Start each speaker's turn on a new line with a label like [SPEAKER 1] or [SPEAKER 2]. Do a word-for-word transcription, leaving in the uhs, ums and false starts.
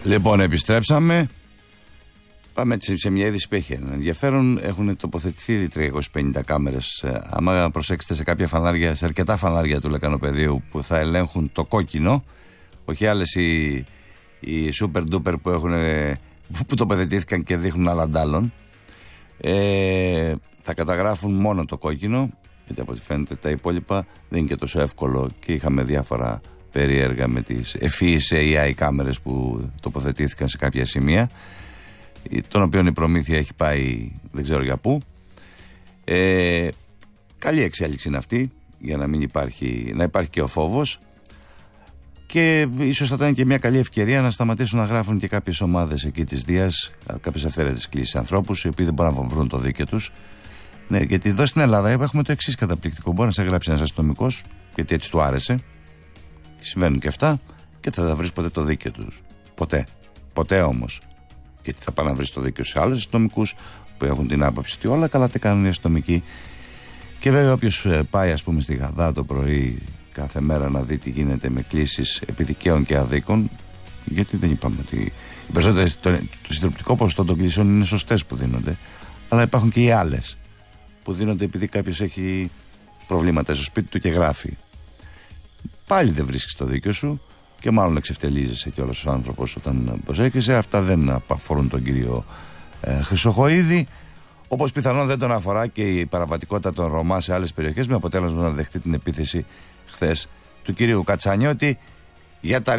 [SPEAKER 1] Λοιπόν, επιστρέψαμε. Πάμε έτσι σε μια είδηση που έχει ένα ενδιαφέρον. Έχουν τοποθετηθεί τριακόσιες πενήντα κάμερες. Άμα προσέξετε σε κάποια φανάρια, σε αρκετά φανάρια του Λεκανοπεδίου που θα ελέγχουν το κόκκινο, όχι άλλες οι, οι super duper που, έχουν, που τοποθετήθηκαν και δείχνουν άλλα ντάλλον, ε, θα καταγράφουν μόνο το κόκκινο, γιατί από ό,τι φαίνεται τα υπόλοιπα δεν είναι και τόσο εύκολο και είχαμε διάφορα περίεργα με τις ευφυείς έι άι κάμερες που τοποθετήθηκαν σε κάποια σημεία, των οποίων η προμήθεια έχει πάει δεν ξέρω για πού. Ε, καλή εξέλιξη είναι αυτή, για να μην υπάρχει, να υπάρχει και ο φόβος, και ίσως θα ήταν και μια καλή ευκαιρία να σταματήσουν να γράφουν και κάποιες ομάδες εκεί της Δίας, κάποιες αυθαίρετες κλήσεις ανθρώπους οι οποίοι δεν μπορούν να βρουν το δίκαιο τους. Ναι, γιατί εδώ στην Ελλάδα έχουμε το εξής καταπληκτικό: μπορεί να σε γράψει ένας αστυνομικός γιατί έτσι του άρεσε, συμβαίνουν και αυτά, και θα, θα βρεις ποτέ το δίκαιο τους. Ποτέ. Ποτέ όμως. Γιατί θα πάει να βρεις το δίκαιο σε άλλους αστυνομικούς που έχουν την άποψη ότι όλα καλά τι κάνουν οι αστυνομικοί. Και βέβαια όποιος πάει, ας πούμε, στη Γαδά το πρωί κάθε μέρα να δει τι γίνεται με κλήσεις επί δικαίων και αδίκων, γιατί δεν είπαμε ότι οι περισσότερες, το, το συντριπτικό ποσοστό των κλήσεων είναι σωστές που δίνονται, αλλά υπάρχουν και οι άλλες που δίνονται επειδή κάποιος έχει προβλήματα στο σπίτι του και γράφει. Πάλι δεν βρίσκεις το δίκιο σου και μάλλον εξευτελίζεσαι και όλος ο άνθρωπος όταν προσέχεσαι. Αυτά δεν αφορούν τον κύριο ε, Χρυσοχοΐδη, όπως πιθανόν δεν τον αφορά και η παραβατικότητα των Ρωμά σε άλλες περιοχές, με αποτέλεσμα να δεχτεί την επίθεση χθες του κύριου Κατσανιώτη για τα